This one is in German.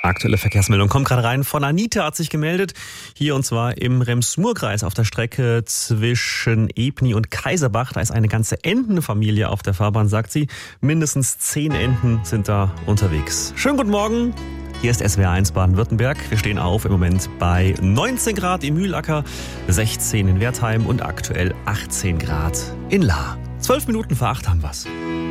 Aktuelle Verkehrsmeldung kommt gerade rein von Anita, hat sich gemeldet. Hier und zwar im Rems-Murr-Kreis auf der Strecke zwischen Ebni und Kaiserbach. Da ist eine ganze Entenfamilie auf der Fahrbahn, sagt sie. Mindestens 10 Enten sind da unterwegs. Schönen guten Morgen. Hier ist SWR1 Baden-Württemberg. Wir stehen auf im Moment bei 19 Grad im Mühlacker, 16 in Wertheim und aktuell 18 Grad in Lahr. 12 Minuten vor 8 haben wir's.